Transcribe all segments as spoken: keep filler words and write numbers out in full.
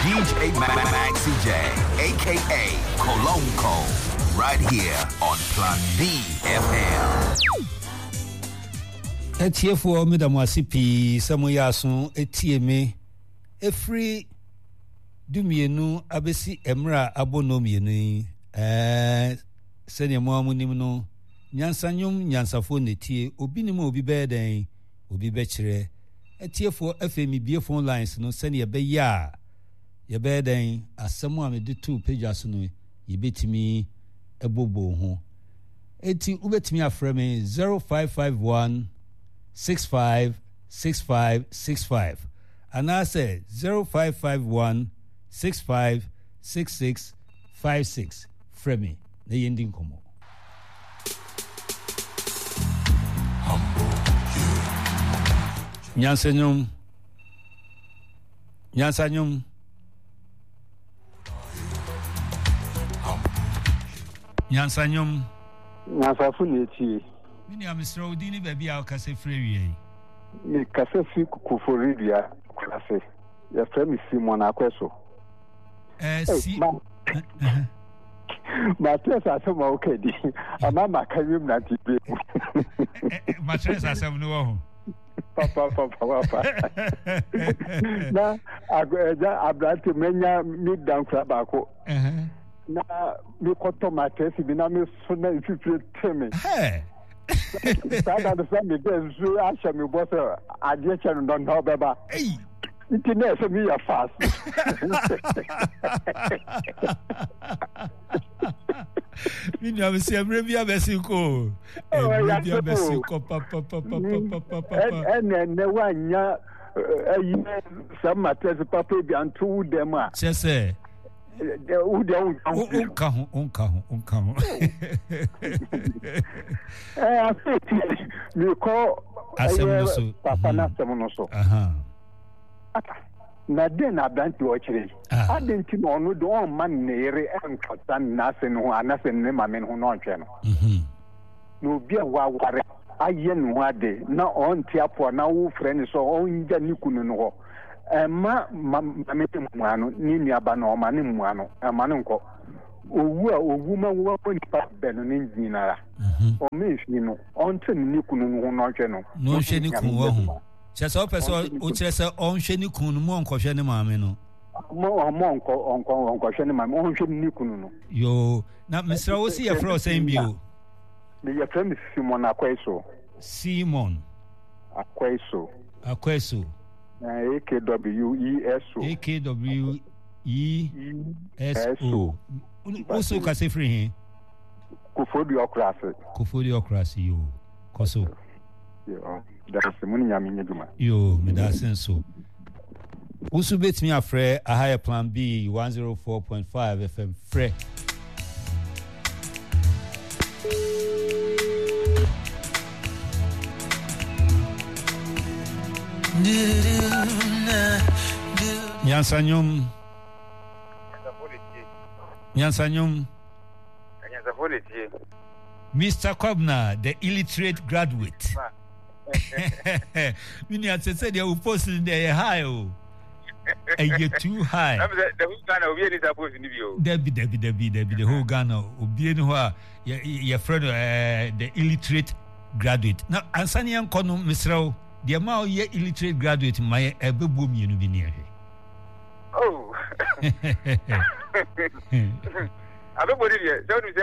J Maxi J, aka Colonco, right here on Plan B F M. Etie for Madam Wasipi, Samoyasun, Etie me, a free Dumienu, Abesi Emra Abonomienu, eh, Senya Moamunimno, Nyansanyum, Nyansafo Netie, Obinimo Obi Beden, Obi Bechere, Etie for F M B phone lines, no send your be ya. Your beden, as someone with the two pages, no, you bet me a bobo ho. Eti ubet me a frame zero five five one. Six five six five six five, and I say zero five five one six five six six five six. Fremi, the ending como. Nyansanyum, Nyansanyum, Nyansanyum, Nyansafuni. Mini am Mister Odini baby I'll case free. Me case fi kuforidia klase. Ya frame Simon Akweso. Eh si Matres asema okedi. Ama makayim na tibe. Matres asema no. Papa papa papa. Na agweja abrante menya mid down club ako. Eh. Na mi koto matres bi na me so na ififire teme. Hey. Sada the family goes through Asha me boss addition don't know baba. Hey. Internet so me fast. Me no am say Arabia Besico. Arabia Besico papa papa papa papa. And and ne wanya eh some matters papa bi antu dem a. Say say Who don't come on, come on, come on. I think you call Papa Nasamonoso. Aha. Naden Abdanti Ochre. I didn't know no don't man near and Catan Nasen who are nothing Nemamen who not channel. No beer wa ware. I yen wade, now on Tiapo, now friends or on Janikuno. Ma mamete mwano nini abano mani mwano amano nko owu owu ma wo ni pa beno ni nyinara o me fi no onte ni kunu ho no hwe no no hwe ni kunu wo ho chese o pese o kire se on hwe ni kunu mo nko hwe ni maame no mo mo nko onko onko hwe ni maame o hwe ni kunu no yo na misra wo si ye fro say bio me ye fro mi Simon Akweso Simon Akweso Akweso A K W E S O. A K W E S O. Also, can say free here. Kufodiocracy. Kufodiocracy, yo. Koso. Yo, that's the money I'm in Juma. Yo, me that's so. Also, bet me a fre a higher plan B one zero four point five F M fre. Nyansanyum Nyansanyum Mister Kobna, the illiterate graduate. Mini had said they were posting there high. And you're too high. The whole Ghana will be supposed to be Debbie, Debbie, Debbie, Debbie, the whole Ghana will be in your friend, the illiterate graduate. Now, Ansanian Kono, Mister The amount of illiterate graduate my ever boom you be near here. Oh, I don't believe you. Don't you say?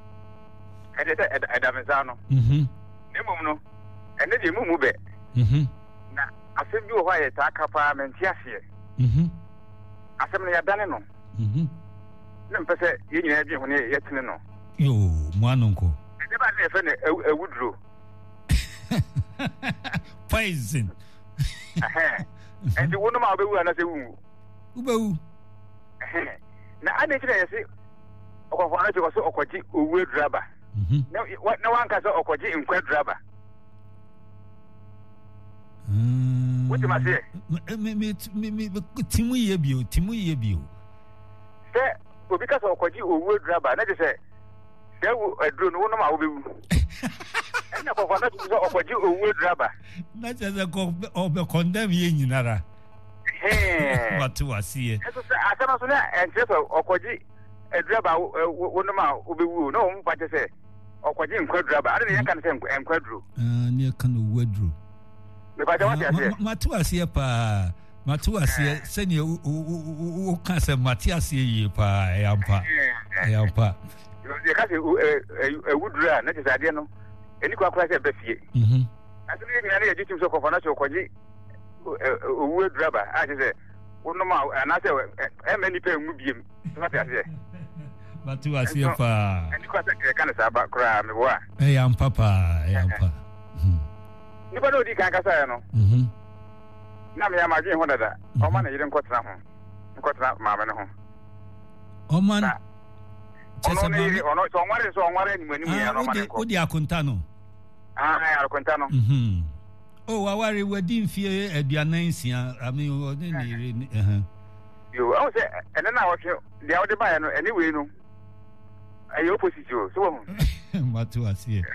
At Amazano. Hm. No, and then you move it. Hm. Now, I said you why attack apartment yes here. Hm. I said, I done no. Hm. No, but you have been when yet no. Yo, one uncle. I never had a woodrow. Poison. And the one of my baby and I say, Ubo. Now I need to say, oh, I was so awkward, weird rubber. No, what no one can so awkward in quite rubber. What do I say? Timu Yebio, Timu Yebio. Sir, because of awkward, weird rubber, and I just say, there I don't know my baby. And I was not awkward, weird rubber. Not as a go over condemn ye, Nara. Hey. What to see? I said, and just Okoji, a drabber, one of my Ubu, no, but I say, Okoji and Quadra, I don't can say and Quadru. Near Kanu Wedru. Matua see pa. Matua see, send you who can say Matias ye pa, Yampa. Yampa. You can't a wood run, that is idea no. Any quack like a Bessie. Hm. I think any additions of financial Koji. Wood rubber, I just say, one more, and I say, how many pay will be what I say. But to us here, pa, and you can't say about crime. Hey, I'm Papa, I'm Papa. You know, you can't say no. Hm. Now, I'm again one of that. Oh, man, you don't cut down. Cut out, Mamma. Oh, man. Just a minute, or not, so what is on one when you are not the Acontano. Ah, Acontano. Hm. Oh, I worry we didn't fear at the Nancy. I mean, uh you also, and then I watch the other buy anyway. No, I opposite you. So, what to us here?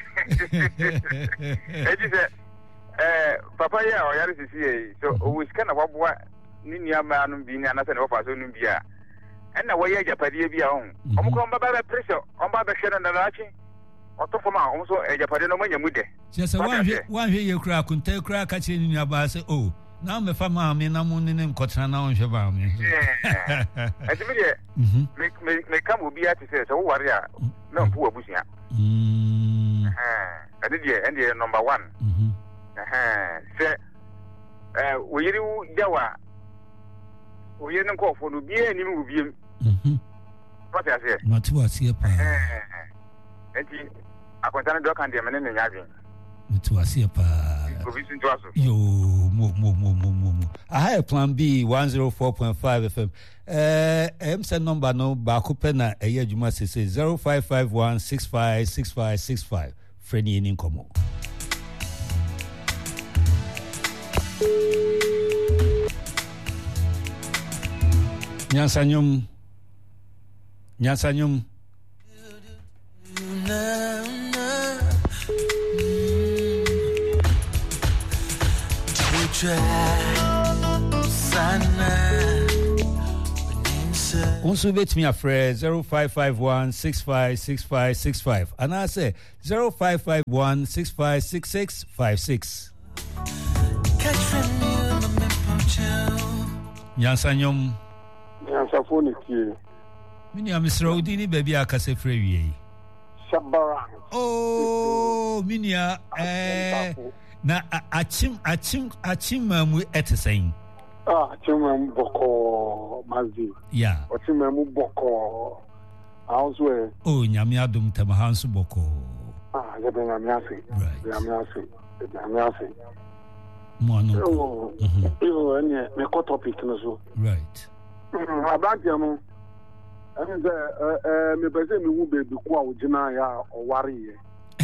It is a papaya or Yaris. So, we kind of what Ninia man being another offer soon be. And the way Japadia be on. I'm going by pressure on by the Shannon and Archie. Otofoma also a Japadino when you mude. Just one one here you crack and take crack catching in your bar. Say, oh, now me fama me na mo name Kotrana on Shabam. Yeah. As immediate make make come will be at say so warrior. No poor bushia. Hm. I did ye and the number one. Mhm. Uh say uh we you Jawa. We didn't call for no be any will be. Mhm. What I say? Matua see pa. Enti akwantana do kan de mene ne nyadwen to asia pa obi sin to aso yo mo mo mo mo mo I have plan B one oh four point five F M eh em se number no ba ko pe na eye adwuma sese zero five five one six five six five six five freni ni nkomo Nyansanyum Nyansanyum Also bet me a phrase zero five five one six five six five six five and I say zero five five one six five six six five six. Nyansanyom Nyansafoni tie. Mini am Sraudini baby akase frewie. Shabara. Oh, minia eh na achim achim achim mamu etesen. Ah, achim mamu boko mazi. Yeah. Achim mamu boko. Auswe. Oh, nyame adom tamahanso boko. Ah, ya ben nyame ase. Right. Nyame ase. Nyame ase. Mo no. Oh. Yo, ene me ko topic no so. Right. Mm, abante no. And uh, uh, me pese me wu baby kwa ojina ya oware ye.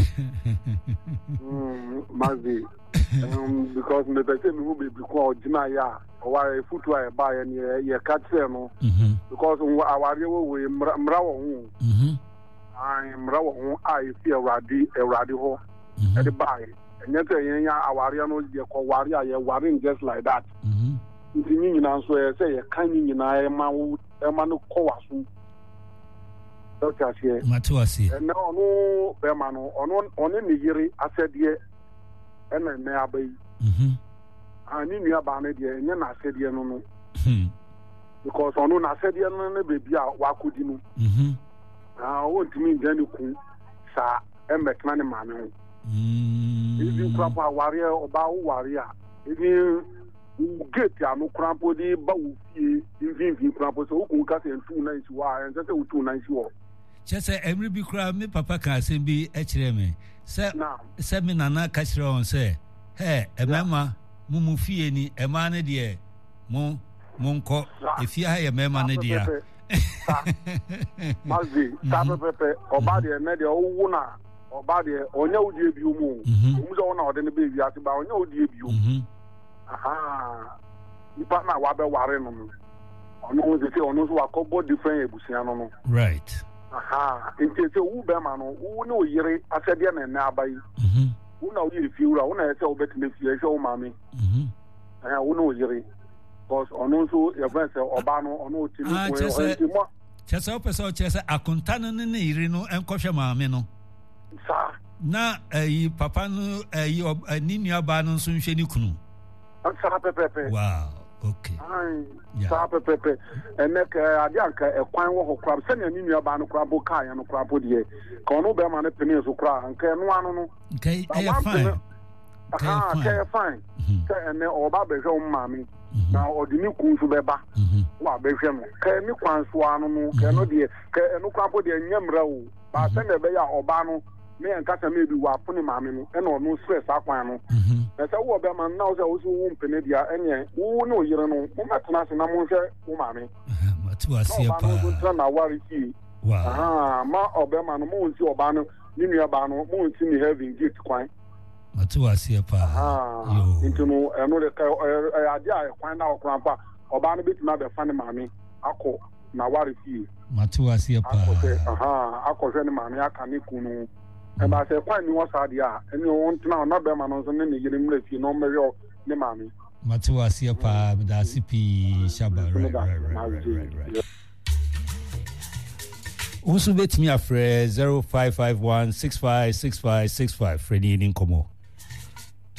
Mm, mazi. Um, because me pese me wu baby kwa ojina ya oware futu a ba ye ne ye katse no. Mhm. Because aware wo we mra wo hu. Mhm. Ai mra wo hu ai fi awradi awradi ho. E de ba ye. Enyete yen ya aware no ye ko ware a ye ware just like that. Mhm. Nti nyina nso ye say ye kan nyina e ma wo e ma no ko waso. Okay, Matuasi. And now, no, Bemano, on on any year, I said, yeah, and then may I be. Hm. I knew you about it, and then I said, yeah, no, Hm. because on I said, yeah, no, baby, what could you? Hm. I want to mean, then you could, sir, and make money, man. Hm. If you crop a warrior or bow warrior, if you get ya no crampo de bow, in Vim crampo, so who can say two nights wire and just two nights war. Just say every big crowd, me papa can say be H M A. Say, say me nana catch on say, hey, a mama, mumu fee ni, a man, dear, mon, monco, if you hire a man, dear. Must be, Saba Pepe, or body and media, oh, one, or body, or no debut moon. Who's on out in the baby at about no debut. Aha, you partner Wabba Warren on. On those on those who are called different Busiano. Right. Aha, in case you Bemano, who know Yeri, I said, yeah, and now by who know you if you are one, I tell better if you show mammy. Hm. I know Yeri. because ono so your friend say oba no ono ti ni ko e ti mo chese opese chese akonta no ne yiri no enkohwe maame no sa na eh papa no eh ni nuaba no nso nhwe ni kunu sa pepepe wow okay ai sa pepepe enek ade anka ekwan wo hokra se ne ni nuaba no kra bo ka ya no kra bo de ka ono be ma ne pene so kra anka no ano no okay eh fine ah okay fine se ene oba be hwe maame na odini kun so beba wa be hwe no ka ni kwan so ano no ka no de ka no kra bo de nyamra wo ba se ne be ya oba no me enka me bi wa puni maame no e no no stress akwan no na se wo be man na wo se wo so wo mpene dia enye wo no yire no mo matena se na mo hwe wo maame matu asie pa no na wari ki wow aha ma obe man mo nsi oba no ni nua ba no mo nsi ni having gift kwan matu asie pa yo into no e no de ade a kwan na okran pa oba no bitima be fa ne maame akọ na wari ki matu asie pa aha akọ ni maame aka ni kunu e ba se kwan ni wo sa dia eni won tena na be ma no so ne ne yire mre fi no mre ne maame matu asie pa da sipi shaba right right right Usu betimi afre zero five five one six five six five six five Freddy Ninkomo